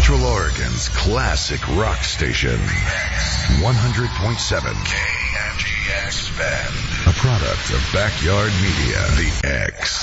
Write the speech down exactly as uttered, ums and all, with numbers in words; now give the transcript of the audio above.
Central Oregon's classic rock station. one hundred point seven K M G X Bend. A product of Backyard Media. The X.